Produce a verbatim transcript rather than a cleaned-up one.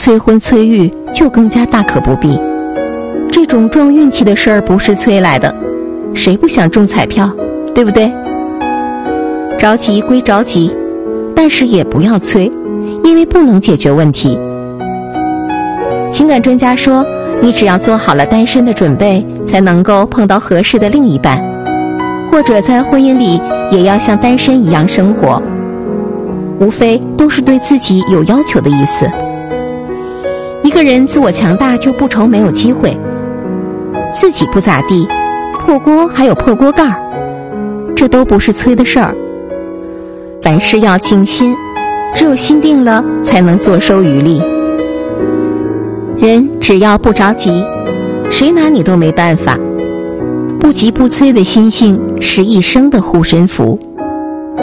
催婚催育就更加大可不必。这种撞运气的事儿不是催来的，谁不想中彩票，对不对？着急归着急，但是也不要催，因为不能解决问题。情感专家说，你只要做好了单身的准备，才能够碰到合适的另一半，或者在婚姻里也要像单身一样生活，无非都是对自己有要求的意思。一个人自我强大就不愁没有机会，自己不咋地，破锅还有破锅盖儿，这都不是催的事儿。凡事要静心，只有心定了，才能坐收渔利。人只要不着急，谁拿你都没办法。不急不催的心性是一生的护身符。